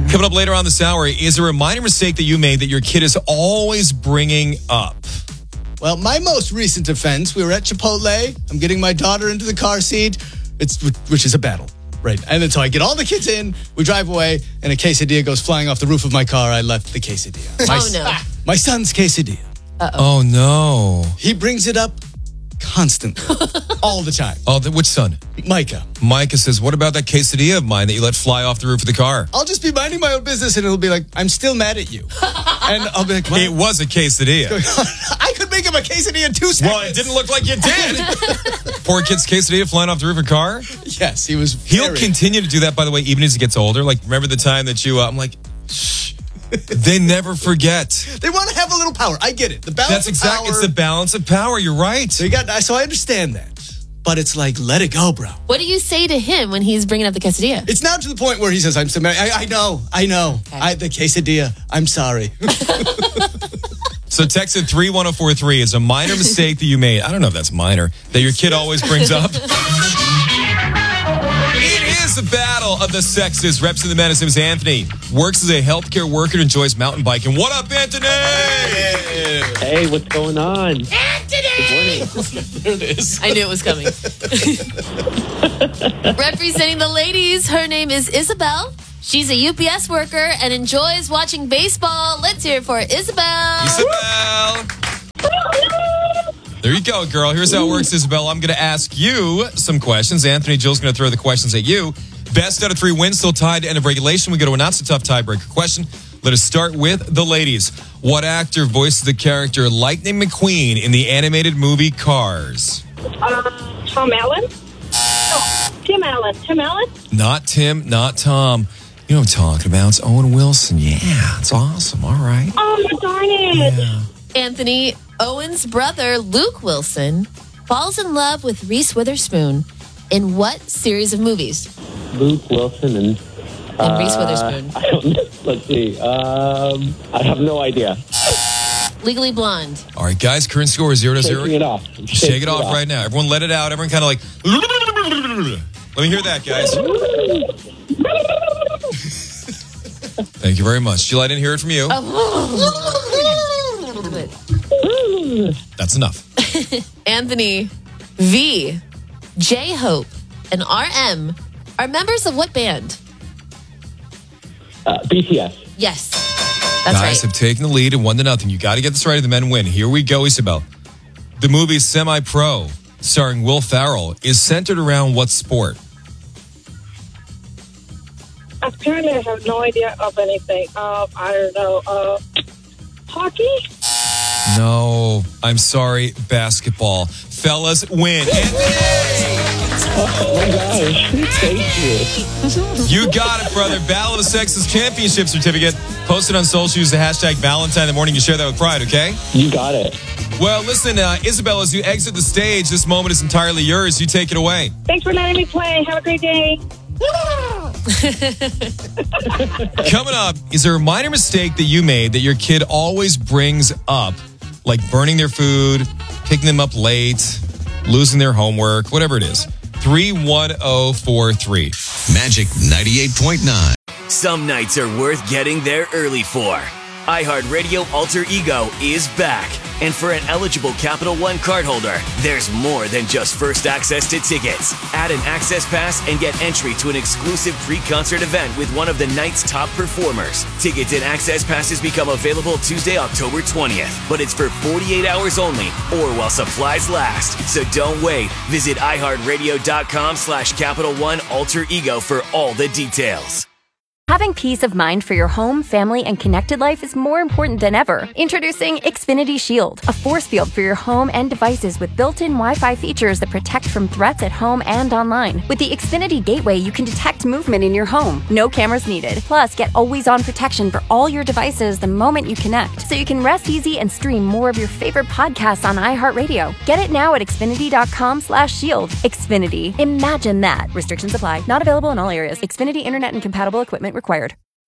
Coming up later on this hour, is a minor mistake that you made that your kid is always bringing up? Well, my most recent offense, we were at Chipotle. I'm getting my daughter into the car seat, which is a battle, right? And then so I get all the kids in, we drive away, and a quesadilla goes flying off the roof of my car. I left the quesadilla. My son's quesadilla. Oh, no. He brings it up constantly, all the time. Oh, which son? Micah. Micah says, what about that quesadilla of mine that you let fly off the roof of the car? I'll just be minding my own business, and it'll be like, I'm still mad at you. And I'll be like, what? It was a quesadilla. I could make him a quesadilla in 2 seconds. Well, it didn't look like you did. Poor kid's quesadilla flying off the roof of a car? Yes, he was He'll continue to do that, by the way, even as he gets older. Like, remember the time that you, I'm like, shh. They never forget. They want to have a little power. I get it. The balance That's exactly. power. It's the balance of power. You're right. So I understand that. But it's like, let it go, bro. What do you say to him when he's bringing up the quesadilla? It's now to the point where he says, I'm so mad. I know. Okay. The quesadilla, I'm sorry. So text at 31043 is a minor mistake that you made. I don't know if that's minor, that your kid always brings up. It is a battle of the sexes. Reps in the men. His name is Anthony. Works as a healthcare worker and enjoys mountain biking. What up, Anthony? Hey, what's going on? Anthony! Good morning. There it is. I knew it was coming. Representing the ladies, her name is Isabel. She's a UPS worker and enjoys watching baseball. Let's hear it for Isabel. Isabel. There you go, girl. Here's how it works, Isabel. I'm going to ask you some questions. Anthony, Jill's going to throw the questions at you. Best out of 3 wins, still tied to end of regulation. We go to a not-so-tough tiebreaker question. Let us start with the ladies. What actor voices the character Lightning McQueen in the animated movie Cars? Tom Allen? Oh, Tim Allen. Tim Allen? Not Tim, not Tom. You know what I'm talking about. It's Owen Wilson. Yeah, it's awesome. All right. Oh, darn it. Yeah. Anthony, Owen's brother, Luke Wilson, falls in love with Reese Witherspoon in what series of movies? Luke Wilson and Reese Witherspoon. I don't know. Let's see. I have no idea. Legally Blonde. All right, guys. Current score is 0-0. Shaking it off. Shake it off right now. Everyone let it out. Everyone kind of like... Let me hear that, guys. Thank you very much. Jill, I didn't hear it from you. That's enough. Anthony, V, J-Hope, and RM are members of what band? BTS. Yes, that's Guys right. have taken the lead and 1-0. You got to get this right or the men win. Here we go, Isabel. The movie Semi-Pro, starring Will Ferrell, is centered around what sport? Apparently, I have no idea of anything. I don't know. Hockey? No, I'm sorry, basketball. Fellas, win. Oh my gosh. Thank you. You got it, brother. Battle of the Sexes Championship certificate. Post it on social. Use the hashtag Valentine in the morning. You share that with pride, okay? You got it. Well, listen, Isabel, as you exit the stage, this moment is entirely yours. You take it away. Thanks for letting me play. Have a great day. Coming up, is there a minor mistake that you made that your kid always brings up? Like burning their food, picking them up late, losing their homework, whatever it is. 31043. Magic 98.9. Some nights are worth getting there early for. iHeartRadio Alter Ego is back. And for an eligible Capital One cardholder, there's more than just first access to tickets. Add an access pass and get entry to an exclusive pre-concert event with one of the night's top performers. Tickets and access passes become available Tuesday, October 20th. But it's for 48 hours only or while supplies last. So don't wait. Visit iHeartRadio.com/Capital One Alter Ego for all the details. Having peace of mind for your home, family, and connected life is more important than ever. Introducing Xfinity Shield, a force field for your home and devices with built-in Wi-Fi features that protect from threats at home and online. With the Xfinity Gateway, you can detect movement in your home. No cameras needed. Plus, get always-on protection for all your devices the moment you connect, so you can rest easy and stream more of your favorite podcasts on iHeartRadio. Get it now at Xfinity.com/shield. Xfinity. Imagine that. Restrictions apply. Not available in all areas. Xfinity Internet and compatible equipment required.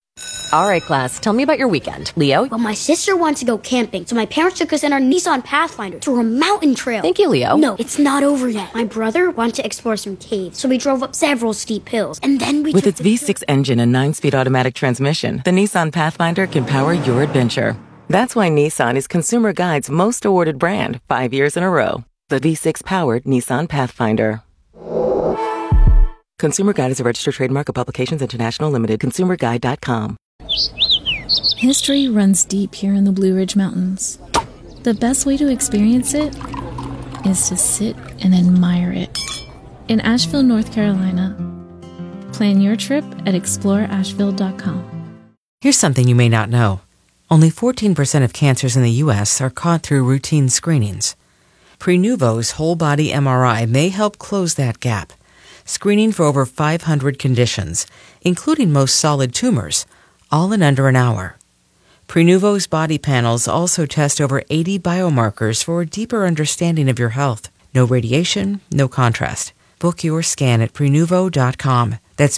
All right, class, tell me about your weekend. Leo? Well, my sister wants to go camping, so my parents took us in our Nissan Pathfinder through a mountain trail. Thank you, Leo. No, it's not over yet. My brother wanted to explore some caves, so we drove up several steep hills, and then we With its V6 engine and 9-speed automatic transmission, the Nissan Pathfinder can power your adventure. That's why Nissan is Consumer Guide's most awarded brand 5 years in a row. The V6-powered Nissan Pathfinder. Consumer Guide is a registered trademark of Publications International Limited. ConsumerGuide.com. History runs deep here in the Blue Ridge Mountains. The best way to experience it is to sit and admire it. In Asheville, North Carolina. Plan your trip at exploreasheville.com. Here's something you may not know. Only 14% of cancers in the U.S. are caught through routine screenings. Prenuvo's whole-body MRI may help close that gap, screening for over 500 conditions, including most solid tumors, all in under an hour. Prenuvo's body panels also test over 80 biomarkers for a deeper understanding of your health. No radiation, no contrast. Book your scan at Prenuvo.com. That's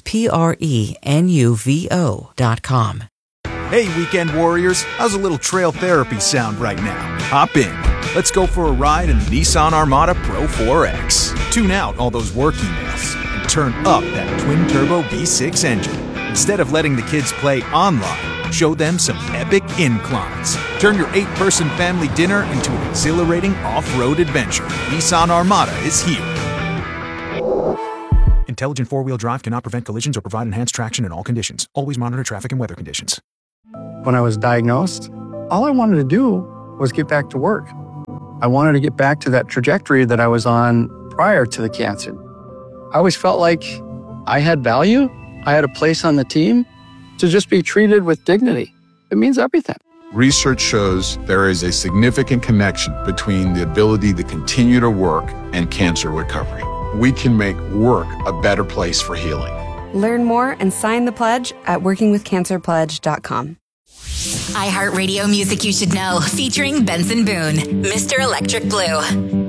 Prenuvo.com. Hey, weekend warriors, how's a little trail therapy sound right now? Hop in. Let's go for a ride in the Nissan Armada Pro 4X. Tune out all those work emails and turn up that twin-turbo V6 engine. Instead of letting the kids play online, show them some epic inclines. Turn your 8-person family dinner into an exhilarating off-road adventure. Nissan Armada is here. Intelligent four-wheel drive cannot prevent collisions or provide enhanced traction in all conditions. Always monitor traffic and weather conditions. When I was diagnosed, all I wanted to do was get back to work. I wanted to get back to that trajectory that I was on prior to the cancer. I always felt like I had value. I had a place on the team. To just be treated with dignity, it means everything. Research shows there is a significant connection between the ability to continue to work and cancer recovery. We can make work a better place for healing. Learn more and sign the pledge at workingwithcancerpledge.com. iHeartRadio Music You Should Know, featuring Benson Boone, Mr. Electric Blue.